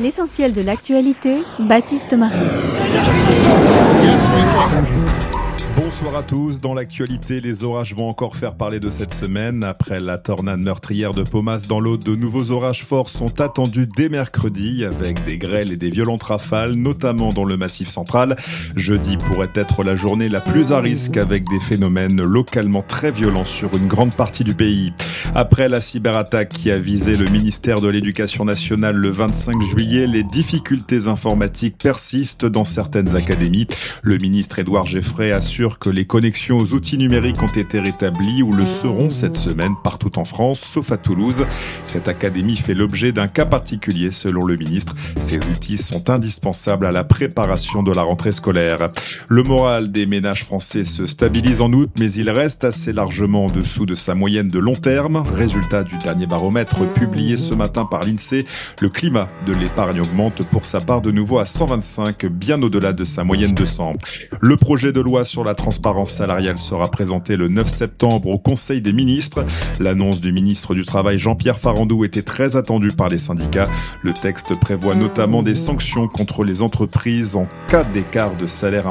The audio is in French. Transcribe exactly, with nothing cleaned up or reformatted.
L'essentiel de l'actualité, Baptiste Marie. Bonsoir à tous. Dans l'actualité, les orages vont encore faire parler de cette semaine. Après la tornade meurtrière de Paumas dans l'Aude, de nouveaux orages forts sont attendus dès mercredi avec des grêles et des violentes rafales, notamment dans le Massif central. Jeudi pourrait être la journée la plus à risque avec des phénomènes localement très violents sur une grande partie du pays. Après la cyberattaque qui a visé le ministère de l'Éducation nationale le vingt-cinq juillet, les difficultés informatiques persistent dans certaines académies. Le ministre Édouard Geoffrey assure que les connexions aux outils numériques ont été rétablies ou le seront cette semaine partout en France, sauf à Toulouse. Cette académie fait l'objet d'un cas particulier selon le ministre. Ces outils sont indispensables à la préparation de la rentrée scolaire. Le moral des ménages français se stabilise en août, mais il reste assez largement en dessous de sa moyenne de long terme. Résultat du dernier baromètre publié ce matin par l'INSEE, le climat de l'épargne augmente pour sa part de nouveau à cent vingt-cinq, bien au-delà de sa moyenne de cent. Le projet de loi sur la transparence salariale sera présenté le neuf septembre au Conseil des ministres. L'annonce du ministre du Travail Jean-Pierre Farandou était très attendue par les syndicats. Le texte prévoit notamment des sanctions contre les entreprises en cas d'écart de salaire